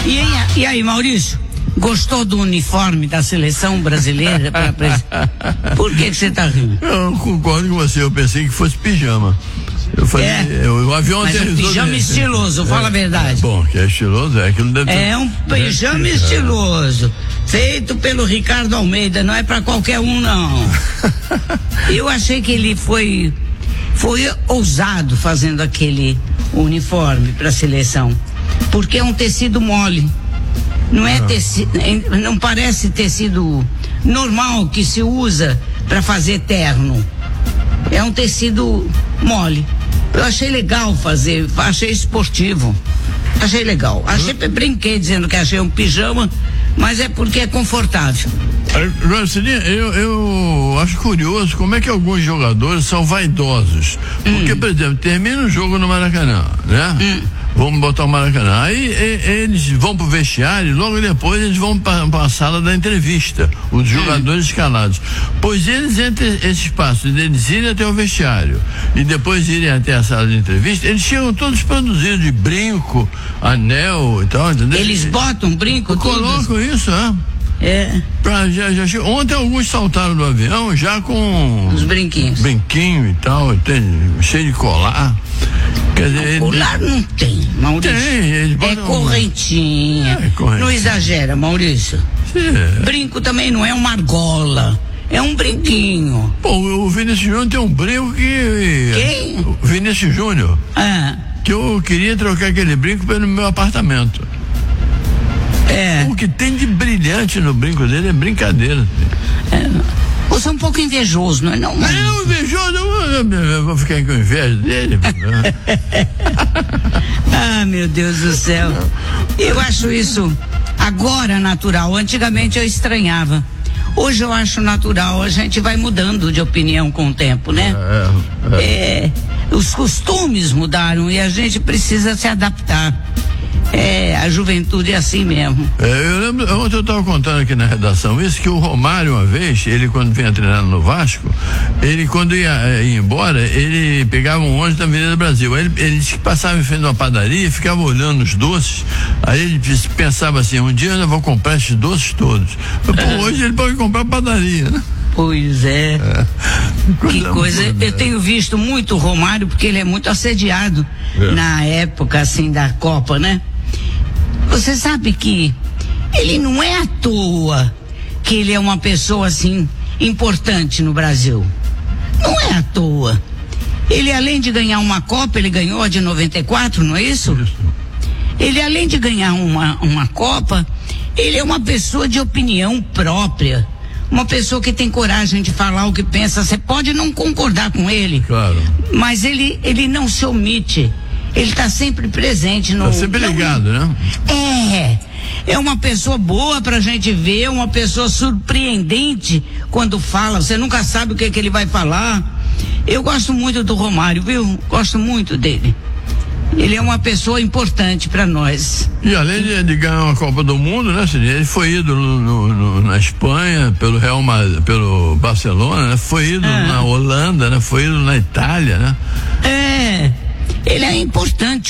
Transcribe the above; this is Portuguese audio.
E aí, Maurício? Gostou do uniforme da seleção brasileira? Por que você tá rindo? Eu concordo com você, eu pensei que fosse pijama. Eu falei, o avião mas um pijama estiloso, fala a verdade. Bom, que é estiloso, aquilo deve ter. É um pijama estiloso, feito pelo Ricardo Almeida, não é pra qualquer um, não. Eu achei que ele foi ousado fazendo aquele uniforme pra seleção, porque é um tecido mole. Não é tecido, não parece tecido normal que se usa para fazer terno. É um tecido mole. Eu achei legal fazer, achei esportivo. Achei legal. Brinquei dizendo que achei um pijama, mas é porque é confortável. Eu acho curioso como é que alguns jogadores são vaidosos. Porque, por exemplo, termina o jogo no Maracanã, né? Vamos botar o Maracanã. Aí eles vão pro vestiário e logo depois eles vão para a sala da entrevista, os jogadores escalados. Pois eles, entre esse espaço deles irem até o vestiário e depois irem até a sala de entrevista, eles chegam todos produzidos de brinco, anel e tal, entendeu? Eles botam brinco, colocam isso, já ontem alguns saltaram do avião já com os brinquinhos e tal, cheio de colar. Quer dizer, colar não tem, Maurício. É correntinha. Não exagera, Maurício. Brinco também não é uma argola. É um brinquinho. Pô, o Vinícius Júnior tem um brinco que... Quem? O Vinícius Júnior. Que eu queria trocar aquele brinco pelo meu apartamento. O que tem de brilhante no brinco dele é brincadeira. Você é um pouco invejoso, não é? Não, invejoso, eu vou ficar com inveja dele. Ah, meu Deus do céu. Eu acho isso agora natural. Antigamente eu estranhava. Hoje eu acho natural. A gente vai mudando de opinião com o tempo, né? Os costumes mudaram e a gente precisa se adaptar. A juventude é assim mesmo. Eu lembro, ontem eu estava contando aqui na redação isso, que o Romário uma vez, ele quando vinha treinar no Vasco, ele quando ia embora, ele pegava um ônibus da Avenida Brasil, ele disse que passava em frente de uma padaria, ficava olhando os doces, aí ele pensava assim, um dia eu ainda vou comprar esses doces todos. Hoje ele pode comprar padaria, né? Pois é. Que coisa. Eu tenho visto muito o Romário porque ele é muito assediado na época assim da Copa, né? Você sabe que ele não é à toa que ele é uma pessoa assim importante no Brasil. Não é à toa. Ele, além de ganhar uma Copa, ele ganhou a de 94, não é isso? Ele, além de ganhar uma Copa, ele é uma pessoa de opinião própria. Uma pessoa que tem coragem de falar o que pensa. Você pode não concordar com ele, claro, mas ele não se omite. Ele está sempre presente no... Está sempre ligado, né? É uma pessoa boa pra gente ver, uma pessoa surpreendente quando fala. Você nunca sabe o que ele vai falar. Eu gosto muito do Romário, viu? Gosto muito dele. Ele é uma pessoa importante para nós. E além de ganhar uma Copa do Mundo, né, Cidinha? Ele foi ídolo na Espanha, pelo Barcelona, né? Foi ídolo na Holanda, né? Foi ídolo na Itália, né? Ele é importante.